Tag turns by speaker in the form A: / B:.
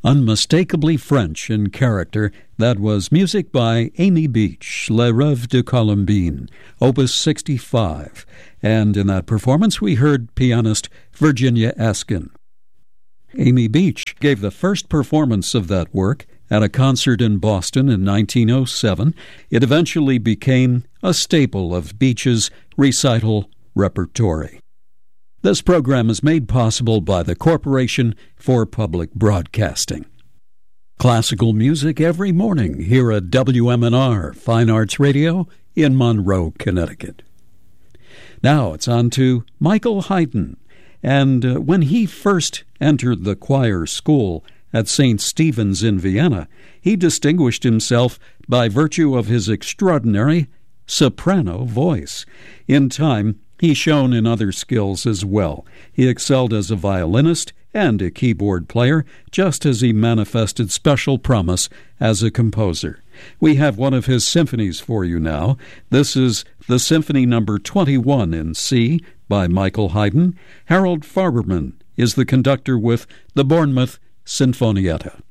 A: Unmistakably French in character, that was music by Amy Beach, Le Rêve de Colombine, Opus 65, and in that performance we heard pianist Virginia Askin. Amy Beach gave the first performance of that work at a concert in Boston in 1907. It eventually became a staple of Beach's recital repertory. This program is made possible by the Corporation for Public Broadcasting. Classical music every morning here at WMNR Fine Arts Radio in Monroe, Connecticut. Now it's on to Michael Haydn. And when he first entered the choir school at St. Stephen's in Vienna, he distinguished himself by virtue of his extraordinary soprano voice. In time, he shone in other skills as well. He excelled as a violinist and a keyboard player, just as he manifested special promise as a composer. We have one of his symphonies for you now. This is the Symphony No. 21 in C by Michael Haydn. Harold Farberman is the conductor with the Bournemouth Sinfonietta.